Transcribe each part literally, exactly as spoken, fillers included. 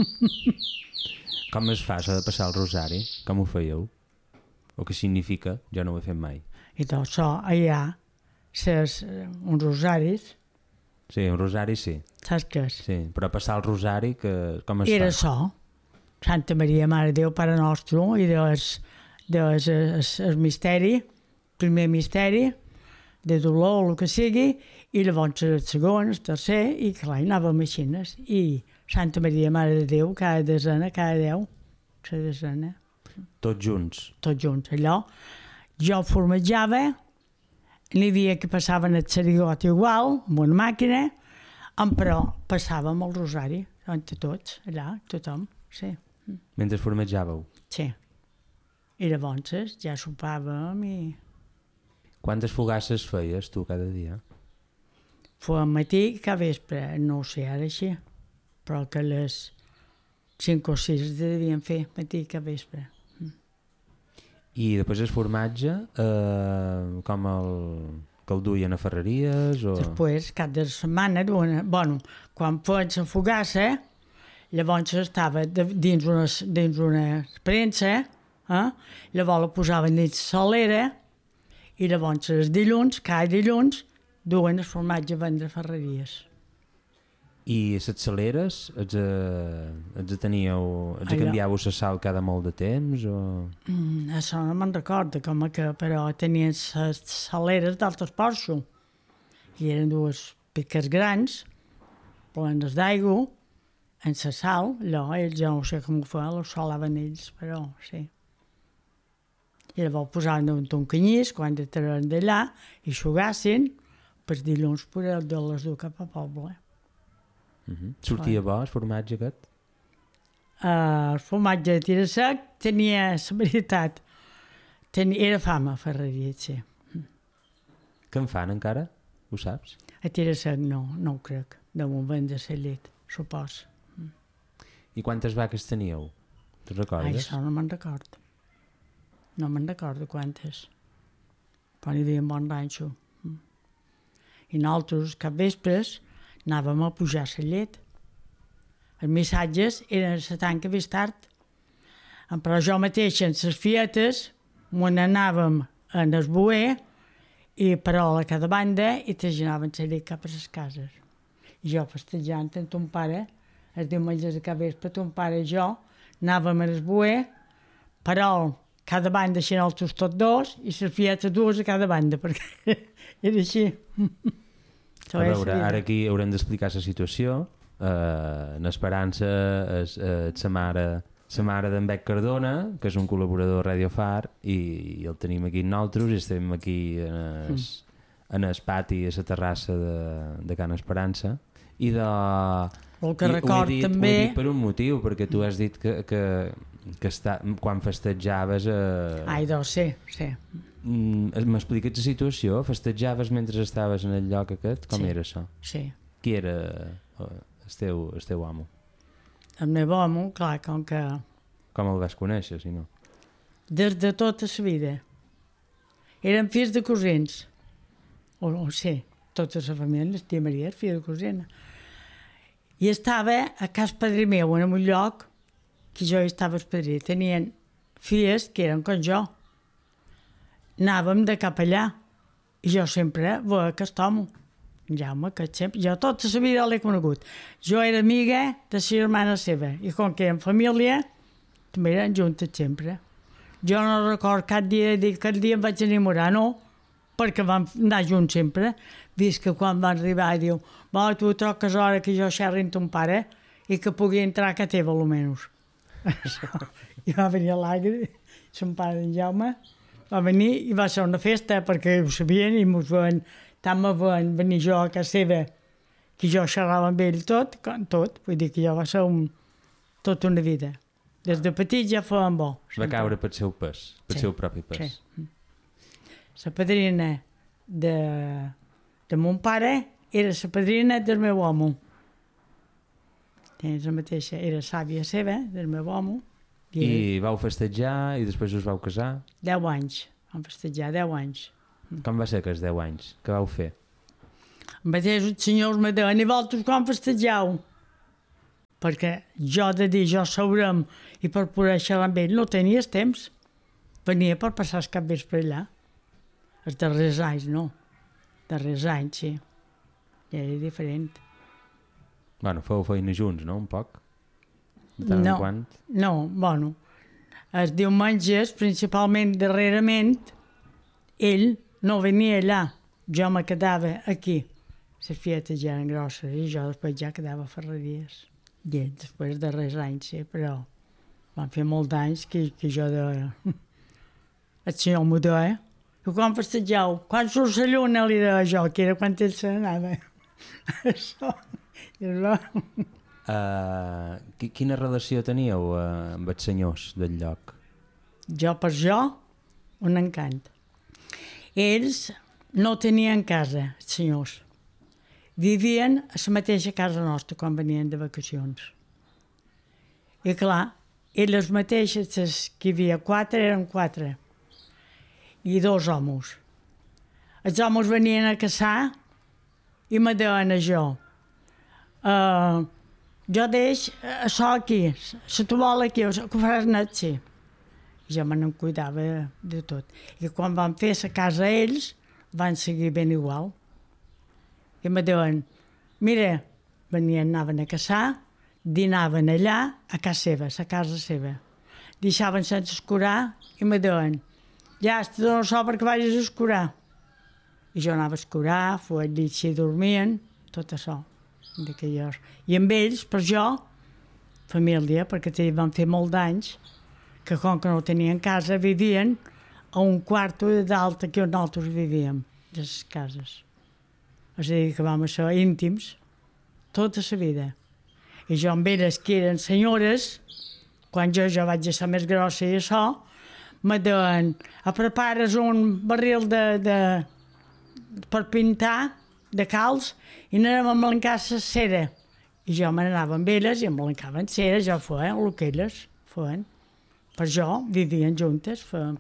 Com es fa, s'ha de passar el rosari? Com ho fèieu? O què significa? Jo no ho he fet mai. I tot això, hi ha ses, uns rosaris. Sí, un rosari sí. Saps què és? Sí, però passar el rosari, que, com es Era fa? això. Santa Maria, Mare de Déu, Pare Nostre, i des, des el, el misteri, primer misteri, de dolor o el que sigui, i llavors el segon, el tercer, i clar, hi anàvem així. I Santa Maria, Mare de Déu, cada desena, cada deu, la desena. Tots junts? Tots junts. Allò, jo formejava, n'hi havia que passaven el sarigot igual, amb una màquina, però passàvem el rosari, entre tots, allà, tothom, sí. Mentre formejàveu? Sí. I llavors ja sopàvem i... Quantes fugasses feies tu cada dia? Fou al matí i cada vespre, no ho sé ara així, però que les cinc o sis devien fer, matí i cada vespre. I després el formatge, eh, com el, que el duien a ferreries? O... Després, cap de setmana, una, bueno, quan feien la fogassa, llavors estava de, dins, una, dins una premsa, eh? Llavors la posaven dins la salera, i llavors els dilluns, cada dilluns, duen el formatge a vendre a ferreries. I les saleres, els, els teníeu, els Allò. canviàveu la sal cada molt de temps? O... Mm, això no me'n recordo, com que, però tenien les saleres d'altres porxo. I eren dues piques grans, plenes d'aigua, en la sal, allò, ells ja no sé com ho feien, ho salaven ells, però sí. I llavors posaven un ton canyís, quan de treuen d'allà, i xugassin, per dilluns poder de les dur cap a poble. Uh -huh. Sortia bo el formatge aquest? Uh, el formatge de Tirasec tenia la veritat, tenia, era fama a Ferreria, sí. Què en fan encara? Ho saps? A Tirasec no, no ho crec, de moment de la llet, supos. I quantes vaques teníeu? Te'n Ai, recordes? això no me'n recordo. No me'n recordo quantes. Però hi havia un bon ranxo. I nosaltres, cap vespres, anàvem a pujar la llet. Els missatges eren a la tanca més tard. Però jo mateixa, en les fietes, me n'anàvem en el boer, i però a cada banda, i traginaven la llet cap a les cases. I jo festejant amb ton pare, els diumenges de cap vespre, ton pare i jo, anàvem al boer, però cada banda així nosaltres tots dos, i les fietes dues a cada banda, perquè era així. A veure, ara aquí haurem d'explicar la situació. Uh, en Esperança és uh, sa mare, sa mare d'en Bec Cardona, que és un col·laborador de Radio Far, i, i el tenim aquí nosaltres, i estem aquí en el, mm. en el pati, a la terrassa de, de Can Esperança. I de... El que record dit, també... Ho he dit per un motiu, perquè tu has dit que, que, que està, quan festejaves... Eh... Ai, doncs sí, sí. M'expliques la situació? Festejaves mentre estaves en el lloc aquest? Com sí, era això? Sí. Qui era el teu, el teu amo? El meu amo, clar, com que... Com el vas conèixer, si no? Des de tota la vida. Eren fills de cosins. O, o sí, tota la família, la tia Maria és filla de cosina. I estava a cas padrí meu, en un lloc que jo estava el padrí. Tenien filles que eren com jo. Anàvem de cap allà, i jo sempre veia aquest home, Jaume, que sempre, jo tota la vida l'he conegut. Jo era amiga de la germana seva, i com que eren família, també eren juntes sempre. Jo no record cap dia dir que el dia em vaig enamorar, no, perquè vam anar junts sempre. Vist que quan van arribar diu, va, tu troques hora que jo xerri amb ton pare i que pugui entrar a casa teva, almenys. I va venir l'Agre, son pare d'en Jaume, va venir i va ser una festa perquè ho sabien i mos veien, tant me veien venir jo a casa seva que jo xerrava amb ell tot, tot, vull dir que jo va ser un, tota una vida. Des de petit ja fèiem bo. Va caure pel seu pes, pel sí, seu propi pes. Sí. La padrina de, de mon pare era la padrina del meu home. Tens la mateixa, era sàvia seva, del meu home. I, I vau festejar i després us vau casar? Deu anys, vam festejar deu anys. Com va ser aquests deu anys? Què vau fer? El mateix els senyors me deien, i vosaltres com festegeu? perquè jo de dir jo sabrem i per poder xerrar amb ell no tenies temps. Venia per passar el cap vespre allà. Els darrers anys, no. Darrers anys, sí. Ja era diferent. Bueno, feu feina junts, no? Un poc? De tant no, en quant? No, bueno. Els diumenges, principalment darrerament, ell no venia allà. Jo me quedava aquí. Les fietes ja eren grosses i jo després ja quedava a Ferreries. I ell, després de darrers anys, sí, però van fer molts anys que, que jo deia... El senyor m'ho deia. I quan festejau? Quan surt la lluna li deia jo, que era quan ell se n'anava. Això. I això. Uh, quina relació teníeu uh, amb els senyors del lloc? Jo per jo, un encant. Ells no tenien casa, els senyors. Vivien a la mateixa casa nostra quan venien de vacacions. I clar, elles mateixes, les que hi havia quatre, eren quatre. I dos homes. Els homes venien a caçar i me deien a jo. Uh, jo deix això aquí, la tobola aquí, que ho faràs net, sí. I jo me n'en cuidava de tot. I quan van fer la casa ells, van seguir ben igual. I me deien, mira, venien, anaven a caçar, dinaven allà, a casa seva, a casa seva. Deixaven sense escurar i me deien, ja, te dono sol perquè vagis a escurar. I jo anava a escurar, fos al llit si dormien, tot això. I amb ells, per jo, família, perquè van fer molt d'anys, que com que no tenien casa, vivien a un quarto d'alta que nosaltres vivíem, de les cases. És a dir, que vam ser íntims tota la vida. I jo amb elles, que eren senyores, quan jo ja vaig ser més grossa i això, me deien, prepares un barril de, de, per pintar, de calç, i anàvem a melencar la cera. I jo me n'anava amb elles i em melencaven cera, jo feien el que elles feien. Per jo, vivien juntes, feien.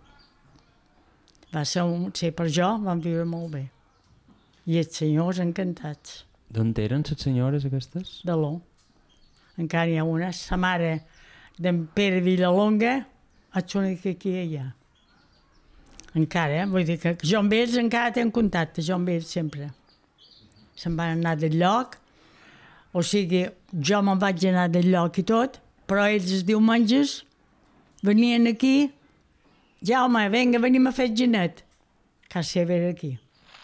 Va ser un... Sí, per jo vam viure molt bé. I els senyors encantats. D'on eren les senyores aquestes? De l'O. Encara hi ha una, la mare d'en Pere Villalonga, és l'única que hi ha. Encara, eh? Vull dir que jo amb ells encara tenc contacte, jo amb ells sempre. Se'n van anar del lloc, o sigui, jo me'n vaig anar del lloc i tot, però ells els diumenges venien aquí, Jaume, vinga, venim a fer genet. Casa seva era aquí.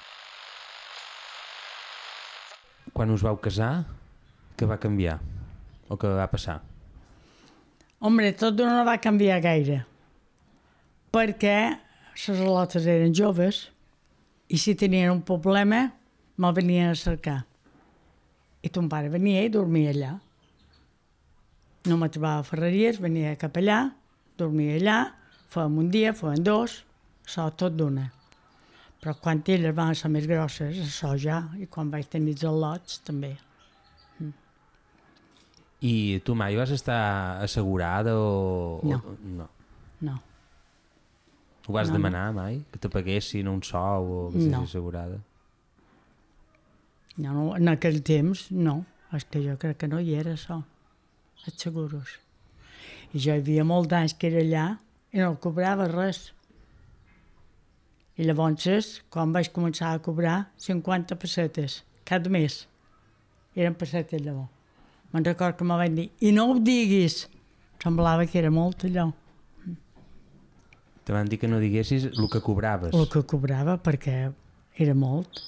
Quan us vau casar, què va canviar? O què va passar? Home, tot no va canviar gaire, perquè les relotes eren joves i si tenien un problema me'l venien a cercar. I ton pare venia i dormia allà. No me trobava a Ferreries, venia cap allà, dormia allà, fèiem un dia, fèiem dos, això tot d'una. Però quan elles van ser més grosses, això ja, i quan vaig tenir els al·lots, també. Mm. I tu mai vas estar assegurada o...? No. O... No. No. Ho vas no, demanar mai? Que te paguessin un sou o que estiguis no. assegurada? No, no, en aquell temps, no. És que jo crec que no hi era, això. Els seguros. I jo hi havia molts anys que era allà i no cobrava res. I llavors, quan vaig començar a cobrar, cinquanta pessetes, cada mes. Eren pessetes llavors. Me'n record que me van dir, i no ho diguis. Semblava que era molt allò. Te van dir que no diguessis el que cobraves. El que cobrava, perquè era molt.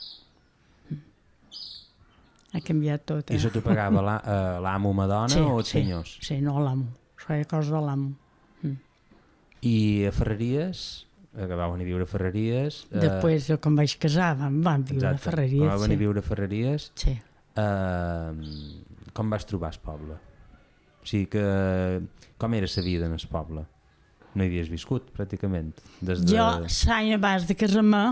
Ha canviat tot. Eh? I això t'ho pagava l'amo Madonna sí, o els sí, senyors? Sí, no l'amo. Això era cosa de l'amo. Mm. I a Ferreries, que va venir a viure a Ferreries... Eh... Després, quan vaig casar, vam, vam viure Exacte. a Ferreries. Quan va venir sí. a viure a Ferreries, sí. eh, com vas trobar el poble? O sigui que... Com era la vida en el poble? No hi havies viscut, pràcticament. Des de... Jo, l'any abans de casar-me,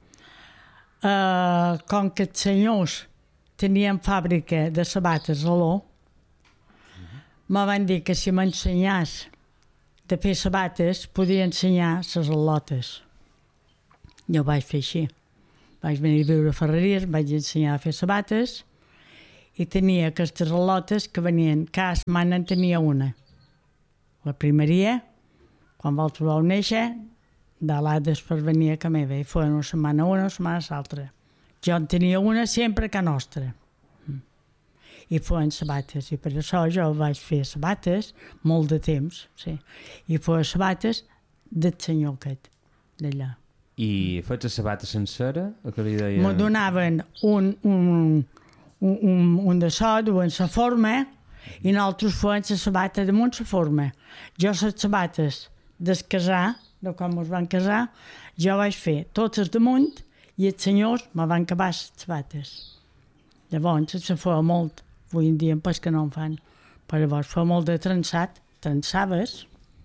eh, com que els senyors tenien fàbrica de sabates a l'O, uh-huh. me van dir que si m'ensenyàs de fer sabates, podia ensenyar les al·lotes. Jo vaig fer així. Vaig venir a viure a Ferreries, vaig ensenyar a fer sabates i tenia aquestes relotes que venien, cada setmana en tenia una. La primeria, quan vosaltres vau néixer, de l'A després venia a casa meva, i feia una setmana una, una setmana l'altra. Jo en tenia una sempre a casa nostra. I feien sabates, i per això jo vaig fer sabates molt de temps, sí. I feia sabates del senyor aquest, d'allà. I fets les sabates sencera? Que li deia... Me donaven un, un, un, un, un de so, duen la forma, i nosaltres feien la sabata damunt la forma. Jo les sabates des casar, de quan ens van casar, jo vaig fer totes damunt i els senyors me van acabar les sabates. Llavors se feia molt, avui en dia pas que no en fan, però llavors feia molt de trençat, trençaves.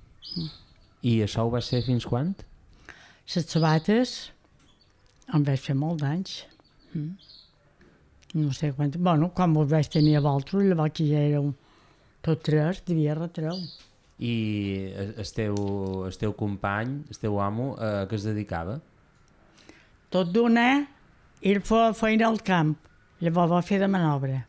I això ho va ser fins quan? Les sabates em vaig fer molt d'anys. Mm. No sé quant... Bueno, quan vos vaig tenir a vosaltres, llavors que ja éreu tot tres, devia retreu. I el teu, el teu company, el teu amo, a què es dedicava? Tot d'una, ell feia feina al camp, llavors va fer de manobra.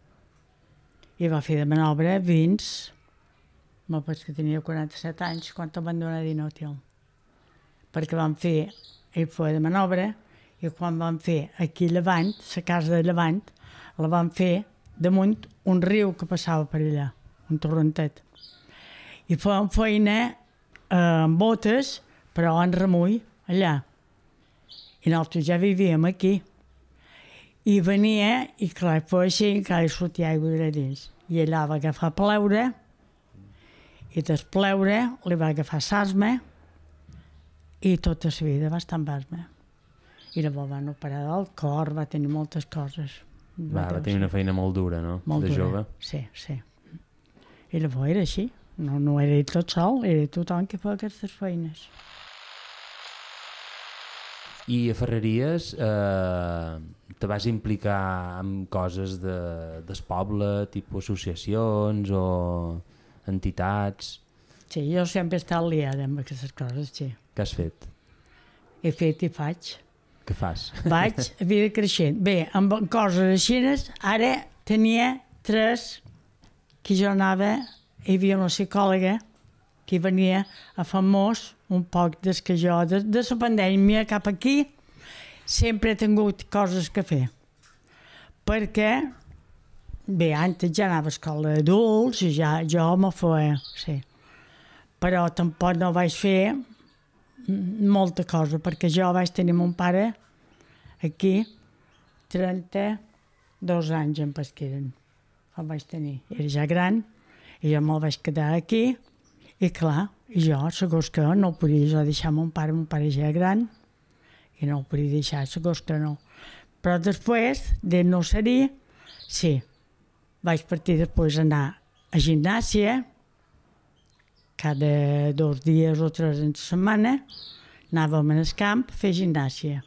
I va fer de manobra fins... No, pues que tenia quaranta-set anys quan em van donar d'inútil. Perquè van fer, ell feia de manobra, i quan van fer aquí Llevant, la casa de Llevant, la van fer damunt un riu que passava per allà, un torrentet. I feien feina eh, amb botes, però en remull, allà. I nosaltres ja vivíem aquí. I venia, i clar, feia així, i clar, hi sortia aigua de dins. I allà va agafar pleure, i des pleure li va agafar s'asma, i tota la vida va estar amb asma. I llavors van operar del cor, va tenir moltes coses. Va, va tenir una feina molt dura, no? Molt de dura. Jove. Sí, sí. I llavors era així. No, no era ell tot sol, era tothom que feia aquestes feines. I a Ferreries eh, te vas implicar en coses de, del poble, tipus associacions o entitats? Sí, jo sempre he estat liada amb aquestes coses, sí. Què has fet? He fet i faig. Què fas? Vaig a vida creixent. Bé, amb coses així, ara tenia tres que jo anava, hi havia una psicòloga que venia a famós un poc des que jo, de, de la pandèmia cap aquí, sempre he tingut coses que fer. Perquè, bé, antes ja anava a escola d'adults i ja jo me feia, sí. Però tampoc no vaig fer molta cosa, perquè jo vaig tenir mon pare aquí trenta-dos anys en pesqueren. El vaig tenir. Era ja gran i jo me'l vaig quedar aquí i clar, jo, segons que no podia jo deixar mon pare, mon pare ja era gran i no ho podia deixar, segons que no. Però després de no ser-hi, sí, vaig partir després anar a gimnàsia, cada dos dies o tres en la setmana, anàvem al camp a fer gimnàsia.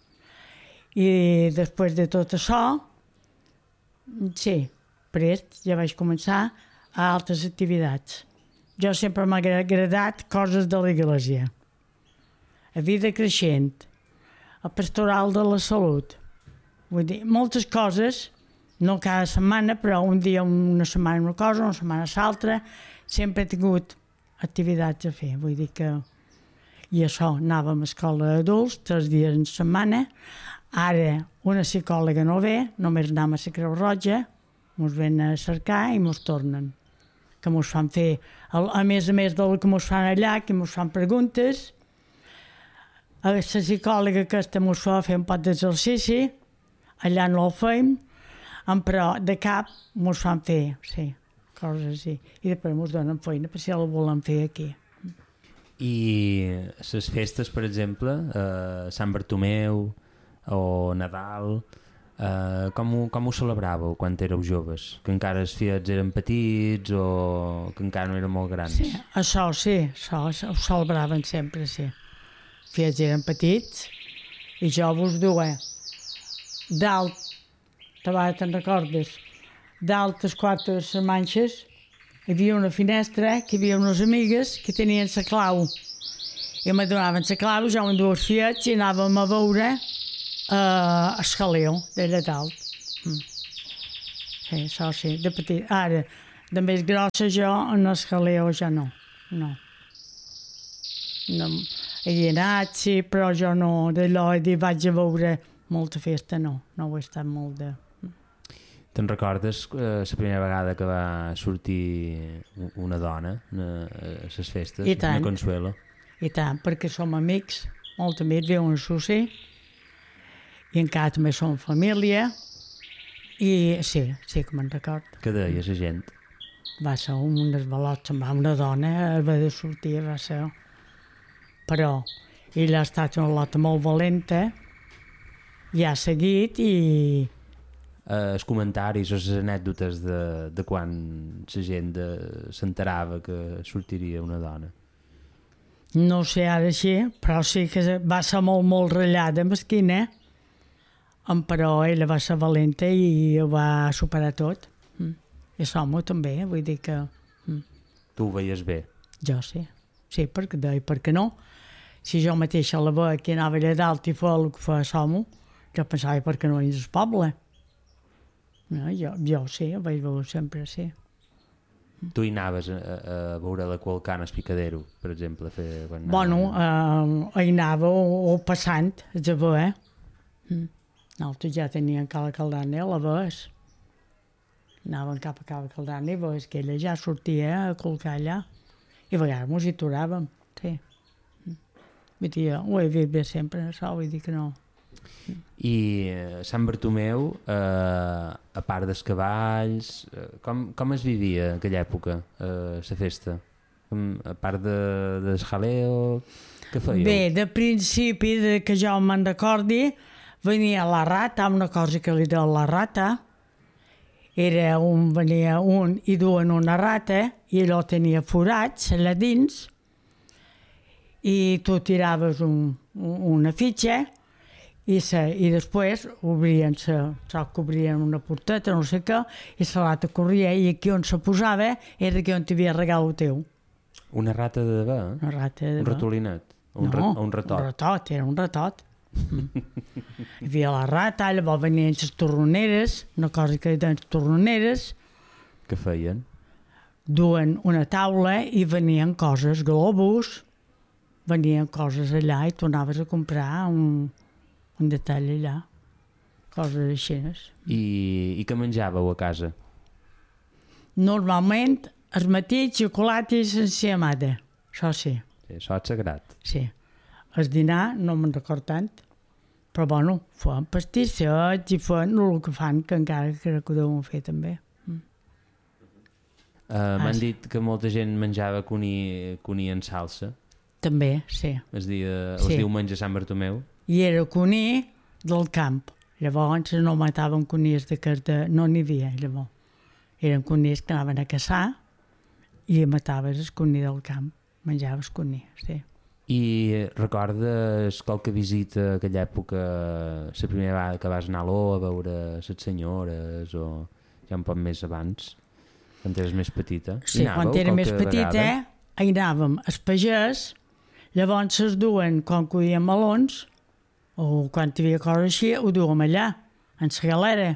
I després de tot això, sí, prest ja vaig començar a altres activitats. Jo sempre m'ha agradat coses de l'església. A vida creixent, a pastoral de la salut. Vull dir, moltes coses, no cada setmana, però un dia una setmana una cosa, una setmana l'altra, sempre he tingut activitats a fer. Vull dir que... I això, anàvem a escola d'adults, tres dies en setmana. Ara una psicòloga no ve, només anem a la Creu Roja, ens ven a cercar i ens tornen. Que ens fan fer, a més a més del que ens fan allà, que ens fan preguntes. A la psicòloga aquesta ens fa fer un pot d'exercici, allà no el fem, però de cap ens fan fer, sí, coses així. I després ens donen feina per si la volen fer aquí. I les festes, per exemple, eh, Sant Bartomeu o Nadal, eh, com, ho, com ho celebràveu quan éreu joves? Que encara els fiets eren petits o que encara no eren molt grans? Sí, això sí, això, això ho celebraven sempre, sí. Els fiets eren petits i jo vos duia dalt, te va, te'n recordes, dalt als quartos de les manxes, hi havia una finestra, que hi havia unes amigues que tenien la clau. I me donaven la clau, jo amb dues fiets i anàvem a veure uh, el jaleo d'allà dalt. Mm. sí, això sí, de petit. Ara, de més grossa jo, en el jaleo ja no, no. no he anat, sí, però jo no, d'allò de dir vaig a veure molta festa, no, no ho he estat molt de... Te'n recordes eh, la primera vegada que va sortir una dona a, a les festes, una Consuelo? I tant, perquè som amics, molt amics, viuen a Sussi, i encara també som família, i sí, sí que me'n record. Què deia la gent? Va ser un esbalot, se'n va una dona, va de sortir, va ser... Però ella ha estat una lota molt valenta, i ha seguit i... Els comentaris o les anècdotes de, de quan la gent s'enterava que sortiria una dona? No sé ara així, però sí que va ser molt, molt ratllada, mesquina, però ella va ser valenta i ho va superar tot. I som-ho també, vull dir que... Tu ho veies bé? Jo sí, sí, perquè deia, per què no? Si jo mateixa la veia que anava allà dalt i feia el que feia som-ho, jo pensava, per què no és el poble? No, jo, jo sí, ho vaig veure sempre, sí. Tu hi anaves a, a veure la Qualcana al Picadero, per exemple? Fer, quan bueno, eh, hi anava o, o passant, és a veure. Mm. Nosaltres ja teníem Cala Caldana a la vez. Anàvem cap a Cala Caldana i veies que ella ja sortia a colcar allà. I a vegades mos hi aturàvem, sí. Vull dir, ho he vist bé sempre, això, vull dir que no. I eh, Sant Bartomeu, eh, a part dels cavalls, eh, com, com es vivia en aquella època, la eh, festa? Com, a part de, del jaleo, què fèieu? Bé, de principi, de que jo me'n recordi, venia la rata, una cosa que li deia la rata, era un, venia un i duen una rata, i allò tenia forats allà dins, i tu tiraves un, una fitxa, I, se, i després obrien, se, se obrien una porteta, no sé què, i la rata corria, i aquí on se posava era aquí on t'hi havia regal el teu. Una rata de debà? Una rata de debà. Un ratolinet? Un, no, ra, un ratot? un ratot, era un ratot. Mm. Hi havia la rata, llavors venien les torroneres, una cosa que eren torroneres. Què feien? Duen una taula i venien coses, globus, venien coses allà i tu anaves a comprar un... un detall allà, coses així. I, i què menjàveu a casa? Normalment, al matí, xocolata i sense amada, això sí. Sí, això és sagrat. Sí. El dinar no me'n record tant, però bueno, fan pastissets i fan el que fan, que encara crec que ho deuen fer també. Mm. Uh, ah, M'han sí. dit que molta gent menjava cuní, cuní en salsa. També, sí. El, dia, sí. el diumenge a Sant Bartomeu. I era cuní del camp. Llavors no mataven cunies de cas de... No n'hi havia, llavors. Eren cunies que anaven a caçar i mataves el cuní del camp. Menjaves cuní, sí. I recordes qualque visita a aquella època, la primera vegada que vas anar a l'O a veure les senyores o ja un poc més abans, quan eres més petita? Sí, quan era més petita, hi anàvem al pagès, llavors es duen, quan cuien melons, o quan hi havia coses així, ho duem allà, en la galera.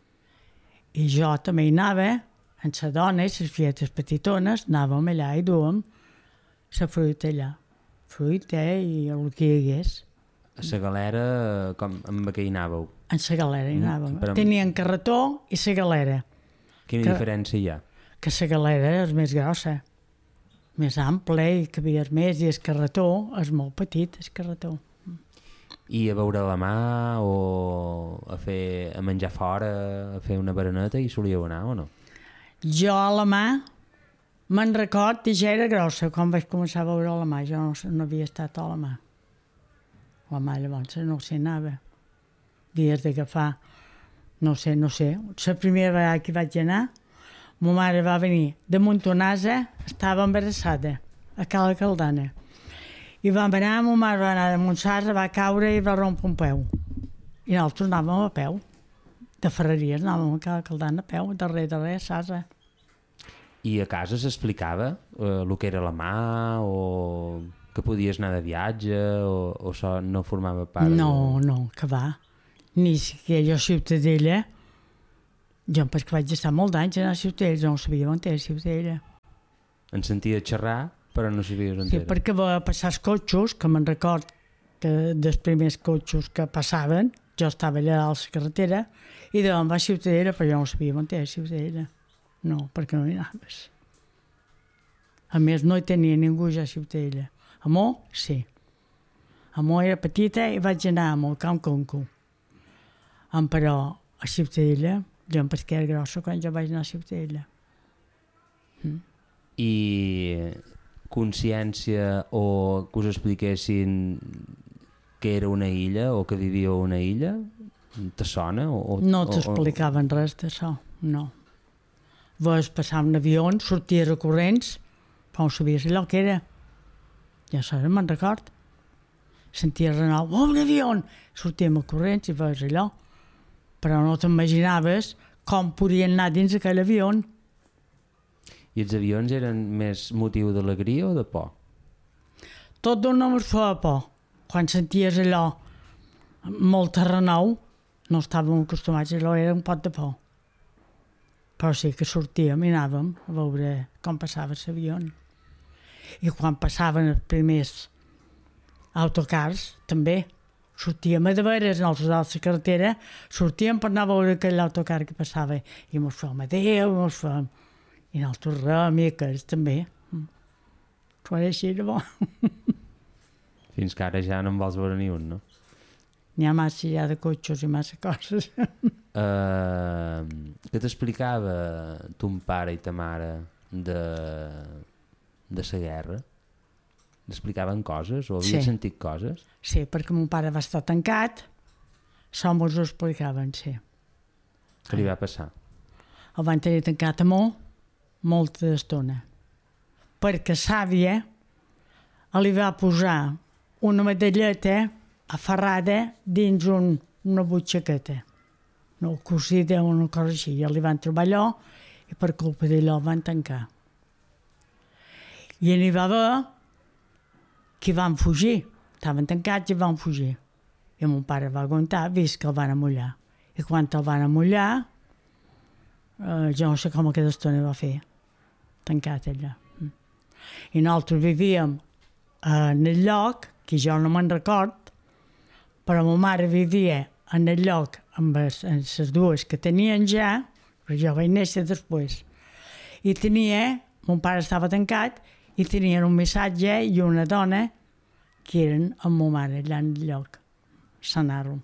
I jo també hi anava, en la dona i les fietes petitones, anàvem allà i duem la fruita allà. Fruita i el que hi hagués. A la galera, com, amb què hi anàveu? En la galera hi anàvem. Mm, tenien carretó i la galera. Quina que, diferència hi ha? Que la galera és més grossa, més ample i que havia més, i el carretó és molt petit, el carretó. I a veure la mà o a fer a menjar fora, a fer una bereneta, hi solíeu anar o no? Jo a la mà me'n record i ja era grossa quan vaig començar a veure la mà, jo no, no havia estat a la mà. La mà llavors no s'hi anava. Dies d'agafar, no sé, no sé. La primera vegada que vaig anar, ma mare va venir de Montonasa, estava embarassada, a Cala Caldana. I vam anar, ma mare va anar de Montsarra, va caure i va rompre un peu. I nosaltres anàvem a peu. De Ferreries anàvem a Cala Caldana a peu, darrere, darrere, a Sasa. I a casa s'explicava eh, el que era la mà o que podies anar de viatge o, o això no formava part? No, de... no, que va. Ni siquiera jo, Ciutadella, Jo perquè vaig estar molts anys a anar a Ciutadella, no sabia on era Ciutadella. En sentia xerrar, però no sabies on sí, era. Sí, perquè va passar els cotxos, que me'n record que dels primers cotxos que passaven, jo estava allà a la carretera, i d'on va a Ciutadella, però jo no sabia on era Ciutadella. No, perquè no hi anaves. A més, no hi tenia ningú ja a Ciutadella. A Mo, sí. A Mo era petita i vaig anar a Mo, Camp Conco. Em, però a Ciutadella, jo em pesqué era grossa quan jo vaig anar a Ciutadella. Mm. I consciència o que us expliquessin que era una illa o que vivia a una illa? Te sona? O, no t'explicaven o... res d'això, no. Vas passar un avió, sorties a corrents, però no sabies allò que era. Ja saps, me'n record. Senties renou, oh, un avió! Sortíem a corrents i veus allò. Però no t'imaginaves com podien anar dins aquell avió. I els avions eren més motiu d'alegria o de por? Tot d'una ens feia por. Quan senties allò, molt renou, no estàvem acostumats, allò era un pot de por. Però sí que sortíem i anàvem a veure com passava l'avió. I quan passaven els primers autocars, també, sortíem a de veres, nosaltres a la carretera, sortíem per anar a veure aquell autocar que passava. I mos fèiem adéu, mos fèiem... I nosaltres rem i aquells també. Però era així de bo. Fins que ara ja no en vols veure ni un, no? N'hi ha massa ja de cotxos i massa coses. Uh, què t'explicava ton pare i ta mare de, de la guerra? T'explicaven coses o havien sí. sentit coses? Sí, perquè mon pare va estar tancat, som els ho explicaven, sí. Què li va passar? El van tenir tancat a Mo molta estona, perquè Sàvia li va posar una medalleta aferrada dins un, una butxaqueta, no, cosida o una cosa així, i li van trobar allò i per culpa d'allò van tancar. I n'hi va haver que van fugir, estaven tancats i van fugir. I mon pare va aguantar, vist que el van amollar. I quan el van amollar, eh, jo no sé com aquesta estona va fer, tancat allà. I nosaltres vivíem en el lloc, que jo no me'n record, però ma mare vivia en el lloc amb les dues que tenien ja, però jo vaig néixer després. I tenia, mon pare estava tancat, i tenien un missatge i una dona que eren amb ma mare allà en el lloc. S'anaven.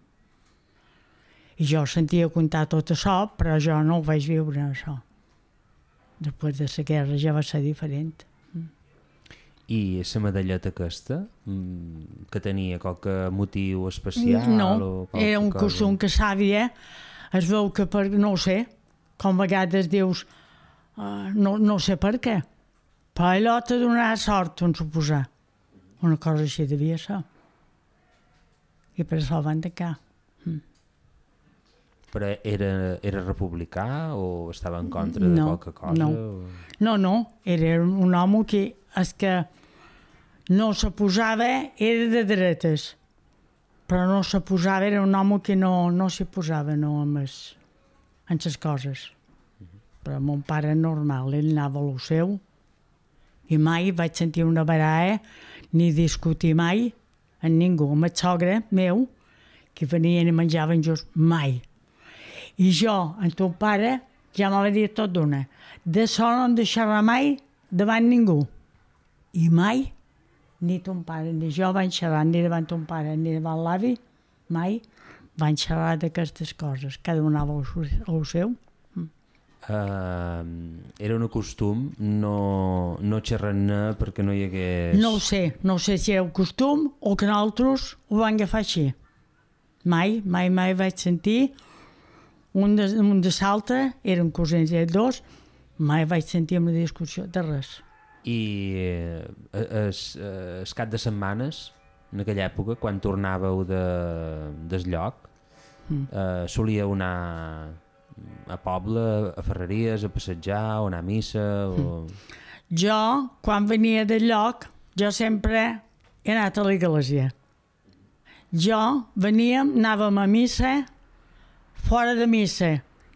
I jo sentia contar tot això, però jo no ho vaig viure, això. Després de la guerra ja va ser diferent. I la medalleta aquesta, que tenia qualque motiu especial? No, o era un cosa? costum que sàvia, es veu que per, no ho sé, com a vegades dius, uh, no, no sé per què, però allò te donarà sort, on suposar. Una cosa així devia ser. I per això el van tancar. Mm. Però era, era republicà o estava en contra de no, qualque cosa? No. O... no, no, era un home que és que no se posava, era de dretes, però no se posava, era un home que no, no s'hi posava, no, amb les, en les coses. Uh-huh. Però mon pare normal, ell anava a lo seu, i mai vaig sentir una baralla ni discutir mai amb ningú. Amb el sogre meu, que venien i menjaven just, mai. I jo, amb ton pare, ja m'ha dit tot d'una. De això no em deixarà mai davant ningú. I mai, ni ton pare ni jo van xerrar, ni davant ton pare ni davant l'avi, mai van xerrar d'aquestes coses. Cada un anava al seu. Uh, era un costum no, no xerrar-ne perquè no hi hagués... No ho sé, no sé si era un costum o que nosaltres ho vam agafar així. Mai, mai, mai vaig sentir un de, un de l'altre, eren cosins i ells dos, mai vaig sentir una discussió de res. I eh, es, es cap de setmanes, en aquella època, quan tornàveu de, del lloc, mm. eh, solíeu anar a poble, a ferreries, a passejar, o anar a missa... O... Mm. Jo, quan venia del lloc, jo sempre he anat a l'església. Jo veníem, anàvem a missa, fora de missa,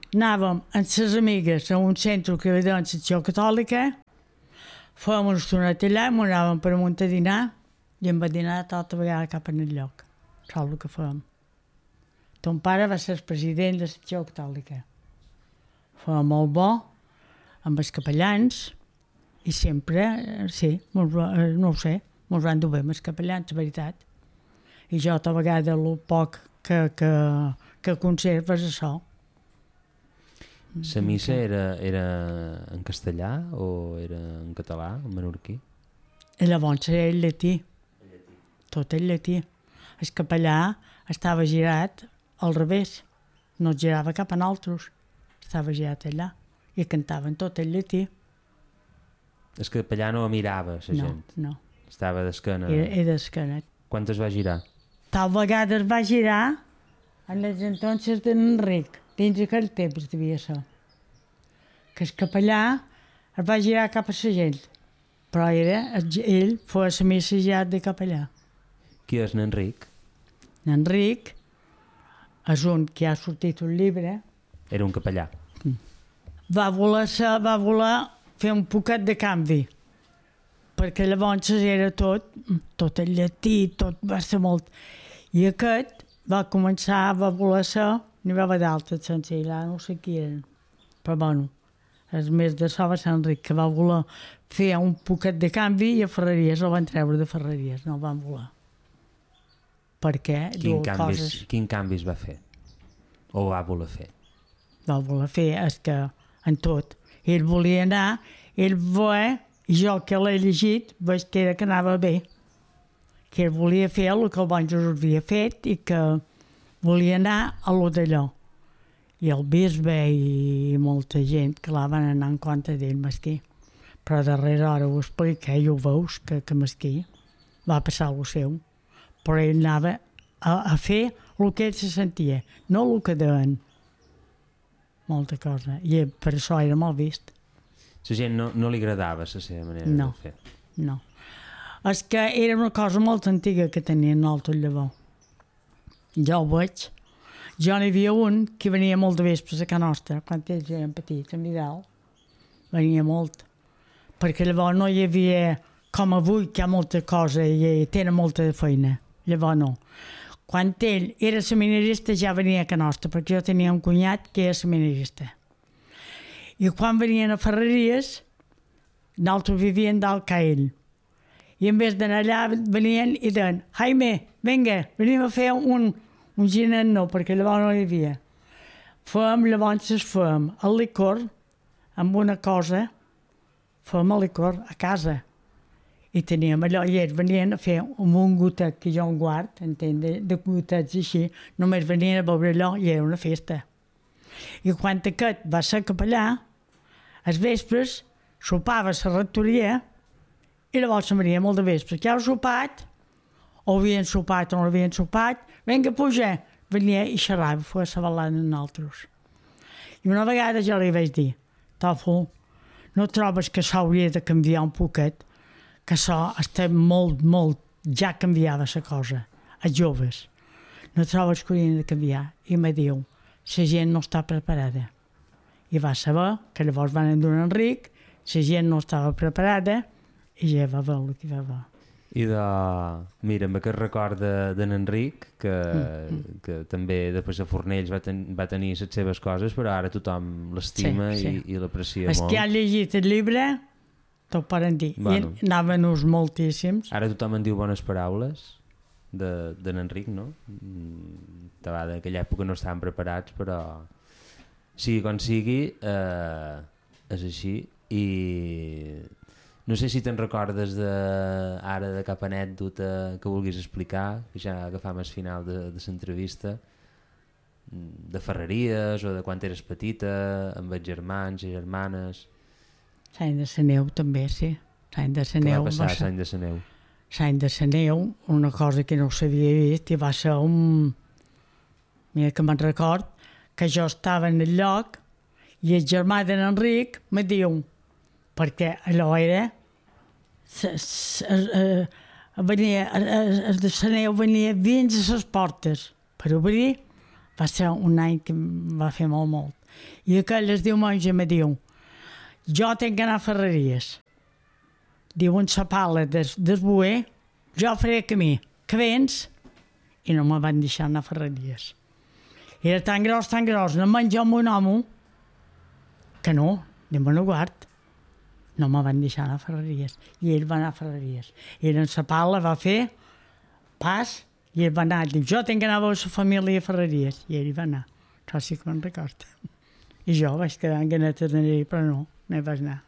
anàvem amb les amigues a un centre que hi havia de secció catòlica, fèiem una estoneta allà, m'ho anàvem per amunt a dinar i em va dinar tota vegada cap en el lloc. Això és el que fèiem. Ton pare va ser el president de la secció catòlica. Fèiem molt bo, amb els capellans, i sempre, sí, mos, no ho sé, mos van dur bé amb els capellans, veritat. I jo, tota vegada, el poc que, que, que conserves, això. La missa era, era en castellà o era en català, en menorquí? I llavors era en llatí. Tot en llatí. El capellà estava girat al revés. No es girava cap a nosaltres. Estava girat allà. I cantaven tot en llatí. El capellà no mirava la no, gent? No, Estava d'esquena? Era, era d'esquena. Quan es va girar? Tal vegada es va girar en les entonces d'Enric. Dins aquell temps devia ser. Que el capellà es va girar cap a la gent. Però era, ell fos la missa girat de capellà. Qui és n'Enric? N'Enric és un que ha sortit un llibre. Era un capellà. Va voler, ser, va voler fer un poquet de canvi. Perquè llavors era tot, tot en llatí, tot va ser molt... I aquest va començar, va voler ser, n'hi va haver d'altres sense allà, no sé qui eren. Però bueno, el més de so va ser Enric, que va voler fer un poquet de canvi i a Ferreries el van treure de Ferreries, no el van voler. Perquè quin canvis, coses... Quin canvis va fer? O va voler fer? Va voler fer, és que en tot. Ell volia anar, ell volia, jo que l'he llegit, veig que era que anava bé. Que ell volia fer el que el bon Jesús havia fet i que volia anar a lo d'allò. I el bisbe i molta gent que la van anar en compte d'ell mesquí. Però darrere hora ho explica i ho veus, que, que mesquí va passar el seu. Però ell anava a, a fer el que ell se sentia, no el que deien. Molta cosa. I per això era molt vist. La gent no, no li agradava la seva manera no, de fer? No. És que era una cosa molt antiga que tenien nosaltres llavors. Jo ho veig. Jo n'hi havia un que venia molt de vespres a casa nostra, quan ells eren petits, en Vidal. Venia molt. Perquè llavors no hi havia, com avui, que hi ha molta cosa i tenen molta feina. Llavors no. Quan ell era seminarista ja venia a casa nostra, perquè jo tenia un cunyat que era seminarista. I quan venien a Ferreries, nosaltres vivien dalt que ell. I en vez d'anar allà, venien i deien, Jaime, vinga, venim a fer un, un ginet no, perquè llavors no hi havia. Fèiem, llavors es fèiem el licor amb una cosa, fèiem el licor a casa. I teníem allò, i ells venien a fer un gotet que jo en guard, entenc, de, de gotets així, només venien a veure allò i era una festa. I quan aquest va ser capellà, als vespres sopava a la rectoria i llavors se'n venia molt de vespres. Ja heu sopat? O havien sopat o no havien sopat? Vinga, puja! Venia i xerrava, fos a ballar amb nosaltres. I una vegada jo li vaig dir, Tòfol, no trobes que s'hauria de canviar un poquet? Que això està molt, molt, ja canviava la cosa, els joves. No trobes que haurien de canviar? I me diu, la gent no està preparada. I va saber que llavors van endur Enric, la gent no estava preparada i ja va veure el que va veure. I de... Mira, amb aquest record d'en Enric, que, mm-hmm. que també després a Fornells va, ten, va tenir les seves coses, però ara tothom l'estima sí, sí. i, i l'aprecia molt. Els que han llegit el llibre... T'ho poden dir. Bueno, I anaven-nos moltíssims. Ara tothom en diu bones paraules de, de n'Enric, no? De vegades en aquella època no estaven preparats, però sigui com sigui, eh, és així. I no sé si te'n recordes de, ara de cap anècdota que vulguis explicar, que ja agafam el final de, de l'entrevista, de Ferreries o de quan eres petita, amb els germans i germanes... L'any de la neu també, sí. L'any de la neu... Què va passar l'any de la neu? L'any de la neu, una cosa que no s'havia vist, i va ser un... Mira que me'n record, que jo estava en el lloc i el germà d'en Enric me diu, perquè allò era... Venia, el de la neu venia dins a les portes per obrir. Va ser un any que em va fer molt, molt. I aquell es diu monja me diu, jo tinc que anar a Ferreries. Diuen sa pala des, des Boer, jo faré camí, que vens? I no me van deixar anar a Ferreries. Era tan gros, tan gros, no menjar amb un home, que no, de bon guard. No me van deixar anar a Ferreries. I ell va anar a Ferreries. I en sa pala va fer pas, i ell va anar, diu, jo tinc que anar a veure la família a Ferreries. I ell va anar. Això sí que me'n record. I jo vaig quedar en ganetes d'anar-hi, però no, no hi vaig anar.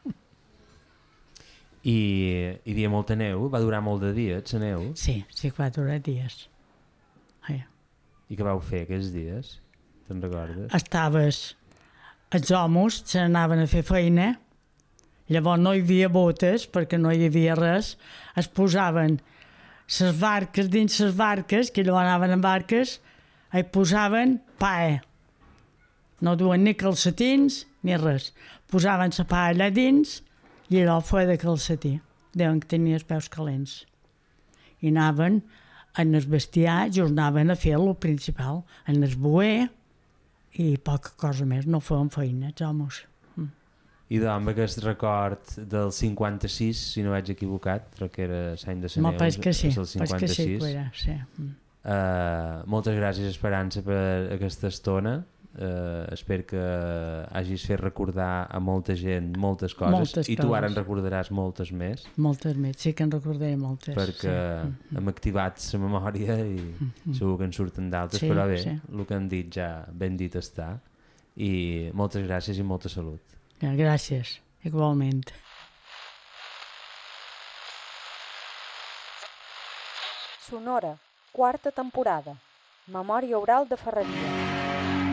I hi havia molta neu? Va durar molt de dies, la neu? Sí, sí que va durar dies. Ai. I què vau fer aquells dies? Te'n recordes? Estaves... Els homes se n'anaven a fer feina, llavors no hi havia botes perquè no hi havia res, es posaven les barques dins les barques, que llavors anaven en barques, hi posaven pae. No duen ni calcetins ni res. Posaven la pae allà dins i allò feia de calcetí. Deuen que tenia els peus calents. I anaven en el bestiar, i anaven a fer el principal, en el boer i poca cosa més. No feien feina, els homes. I doncs, aquest record del cinquanta-sis, si no vaig equivocat, crec que era l'any de la neu. Pas que sí, pas que sí que era, sí. Uh, moltes gràcies, Esperança, per aquesta estona. Uh, espero que hagis fet recordar a molta gent moltes coses. Moltes I tu coses. ara en recordaràs moltes més. Moltes més, sí que en recordaré moltes. Perquè sí. Hem activat la memòria i mm-hmm. segur que en surten d'altres, sí, però bé, sí. El que hem dit ja ben dit està. I moltes gràcies i molta salut. Gràcies, igualment. Sonora, quarta temporada. Memòria oral de Ferreries.